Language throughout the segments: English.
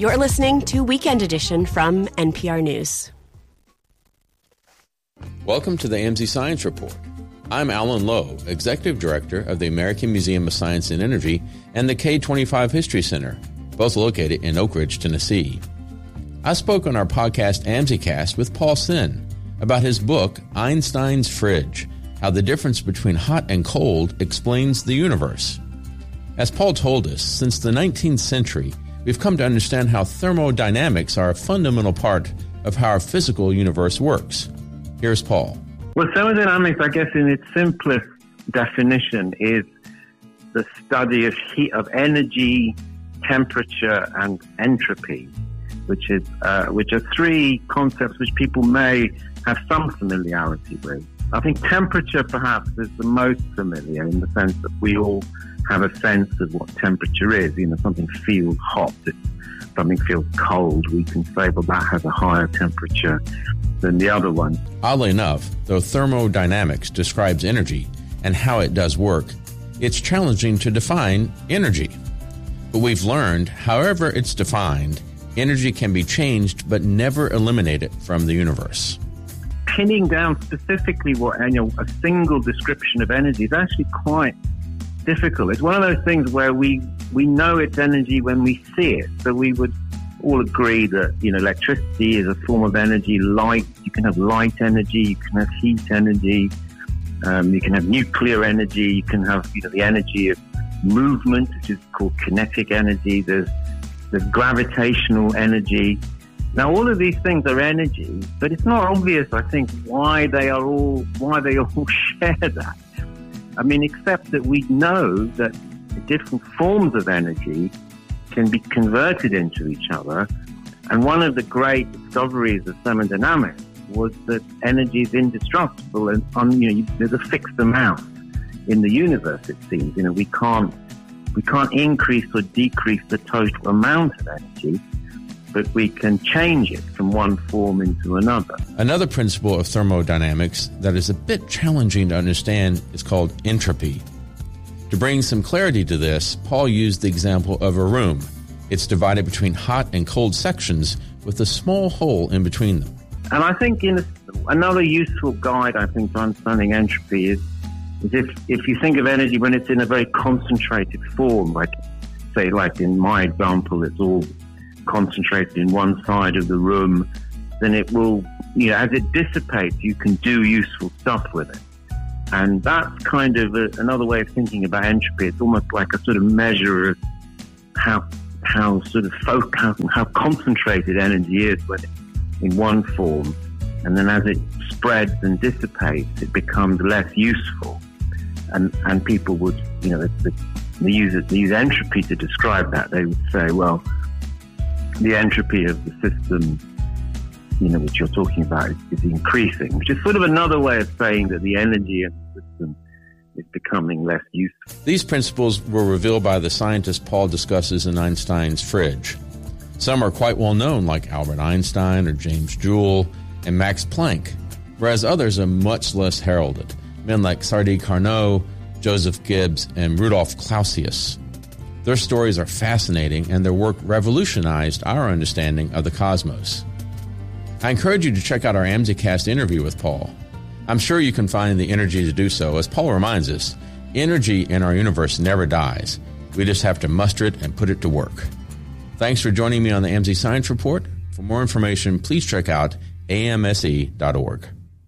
You're listening to Weekend Edition from NPR News. Welcome to the AMZ Science Report. I'm Alan Lowe, Executive Director of the American Museum of Science and Energy and the K25 History Center, both located in Oak Ridge, Tennessee. I spoke on our podcast AMZcast with Paul Sen about his book, Einstein's Fridge, How the Difference Between Hot and Cold Explains the Universe. As Paul told us, since the 19th century, we've come to understand how thermodynamics are a fundamental part of how our physical universe works. Here's Paul. Well, thermodynamics, I guess, in its simplest definition, is the study of heat, of energy, temperature, and entropy, which are three concepts which people may have some familiarity with. I think temperature, perhaps, is the most familiar in the sense that we all have a sense of what temperature is. You know, something feels hot, something feels cold. We can say, well, that has a higher temperature than the other one. Oddly enough, though thermodynamics describes energy and how it does work, it's challenging to define energy. But we've learned, however it's defined, energy can be changed but never eliminated from the universe. Pinning down specifically what a single description of energy is actually quite difficult. It's one of those things where we know it's energy when we see it. So we would all agree that, electricity is a form of energy. Light, you can have light energy, you can have heat energy, you can have nuclear energy, you can have the energy of movement, which is called kinetic energy. There's gravitational energy. Now, all of these things are energy, but it's not obvious, I think, why they all share that. I mean, except that we know that different forms of energy can be converted into each other. And one of the great discoveries of thermodynamics was that energy is indestructible and there's a fixed amount in the universe, it seems. We can't increase or decrease the total amount of energy, but we can change it from one form into another. Another principle of thermodynamics that is a bit challenging to understand is called entropy. To bring some clarity to this, Paul used the example of a room. It's divided between hot and cold sections with a small hole in between them. And I think another useful guide, to understanding entropy is if you think of energy when it's in a very concentrated form, like in my example, it's all concentrated in one side of the room, then it will, as it dissipates, you can do useful stuff with it. And that's kind of another way of thinking about entropy. It's almost like a sort of measure of how concentrated energy is when it's in one form. And then as it spreads and dissipates, it becomes less useful. And people would, they use entropy to describe that. They would say, well, the entropy of the system, which you're talking about, is increasing, which is sort of another way of saying that the energy in the system is becoming less useful. These principles were revealed by the scientists Paul discusses in Einstein's Fridge. Some are quite well known, like Albert Einstein or James Joule and Max Planck, whereas others are much less heralded. Men like Sadi Carnot, Joseph Gibbs, and Rudolf Clausius. Their stories are fascinating, and their work revolutionized our understanding of the cosmos. I encourage you to check out our AMZcast interview with Paul. I'm sure you can find the energy to do so. As Paul reminds us, energy in our universe never dies. We just have to muster it and put it to work. Thanks for joining me on the AMZ Science Report. For more information, please check out amse.org.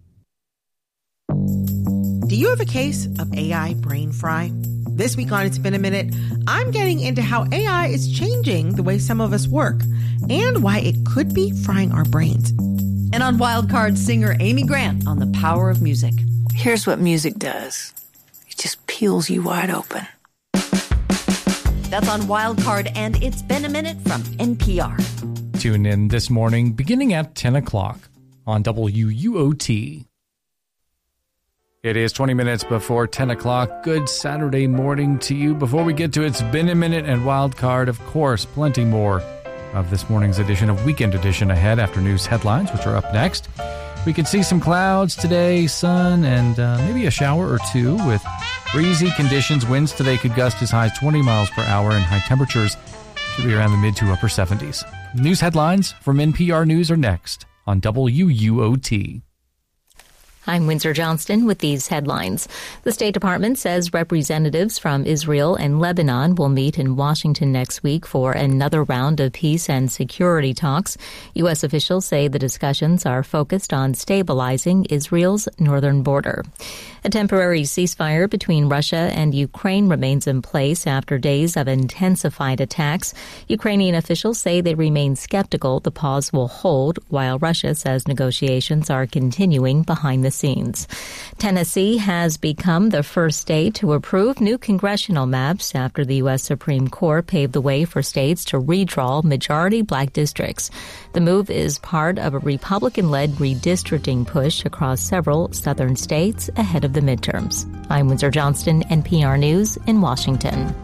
Do you have a case of AI brain fry? This week on It's Been a Minute, I'm getting into how AI is changing the way some of us work and why it could be frying our brains. And on Wildcard, singer Amy Grant on the power of music. Here's what music does. It just peels you wide open. That's on Wildcard, and It's Been a Minute from NPR. Tune in this morning beginning at 10 o'clock on WUOT. It is 20 minutes before 10 o'clock. Good Saturday morning to you. Before we get to It's Been a Minute and Wildcard, of course, plenty more of this morning's edition of Weekend Edition ahead after news headlines, which are up next. We could see some clouds today, sun, and maybe a shower or two with breezy conditions. Winds today could gust as high as 20 miles per hour, and high temperatures should be around the mid to upper 70s. News headlines from NPR News are next on WUOT. I'm Windsor Johnston with these headlines. The State Department says representatives from Israel and Lebanon will meet in Washington next week for another round of peace and security talks. U.S. officials say the discussions are focused on stabilizing Israel's northern border. A temporary ceasefire between Russia and Ukraine remains in place after days of intensified attacks. Ukrainian officials say they remain skeptical the pause will hold, while Russia says negotiations are continuing behind the scenes. Tennessee has become the first state to approve new congressional maps after the U.S. Supreme Court paved the way for states to redraw majority black districts. The move is part of a Republican-led redistricting push across several southern states ahead of the midterms. I'm Windsor Johnston, NPR News in Washington.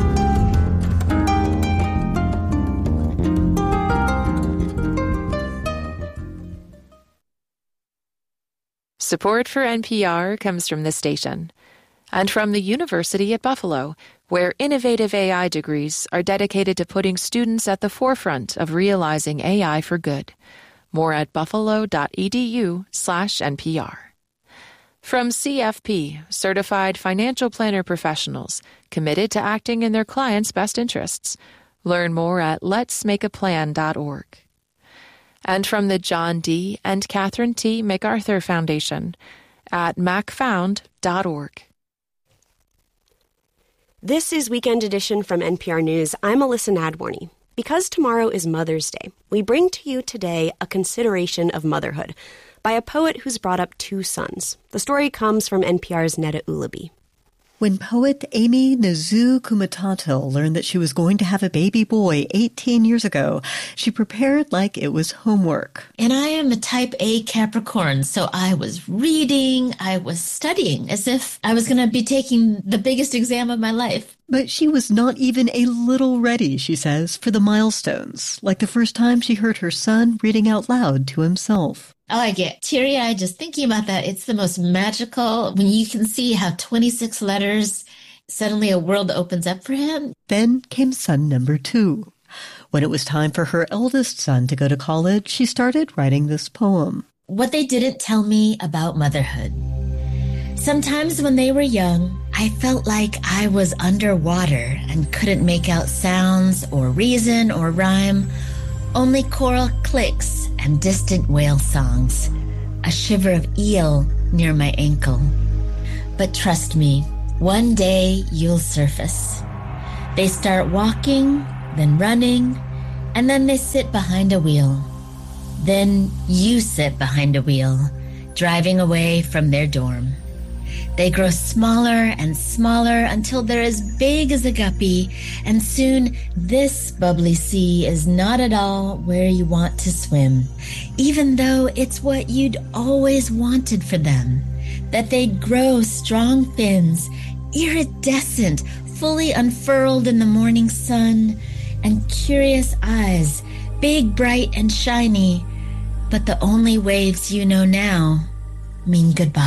Support for NPR comes from this station and from the University at Buffalo, where innovative AI degrees are dedicated to putting students at the forefront of realizing AI for good. More at buffalo.edu/NPR. From CFP, Certified Financial Planner Professionals, committed to acting in their clients' best interests. Learn more at letsmakeaplan.org. And from the John D. and Catherine T. MacArthur Foundation at macfound.org. This is Weekend Edition from NPR News. I'm Alyssa Nadworny. Because tomorrow is Mother's Day, we bring to you today a consideration of motherhood by a poet who's brought up two sons. The story comes from NPR's Neda Ulaby. When poet Amy Nazu Kumatato learned that she was going to have a baby boy 18 years ago, she prepared like it was homework. And I am a type A Capricorn, so I was reading, I was studying as if I was going to be taking the biggest exam of my life. But she was not even a little ready, she says, for the milestones, like the first time she heard her son reading out loud to himself. Oh, I get teary-eyed just thinking about that. It's the most magical when you can see how 26 letters, suddenly a world opens up for him. Then came son number 2. When it was time for her eldest son to go to college, she started writing this poem. What they didn't tell me about motherhood. Sometimes when they were young, I felt like I was underwater and couldn't make out sounds or reason or rhyme. Only coral clicks and distant whale songs, a shiver of eel near my ankle. But trust me, one day you'll surface. They start walking, then running, and then they sit behind a wheel. Then you sit behind a wheel, driving away from their dorm. They grow smaller and smaller until they're as big as a guppy, and soon this bubbly sea is not at all where you want to swim, even though it's what you'd always wanted for them, that they'd grow strong fins, iridescent, fully unfurled in the morning sun, and curious eyes, big, bright, and shiny, but the only waves you know now mean goodbye.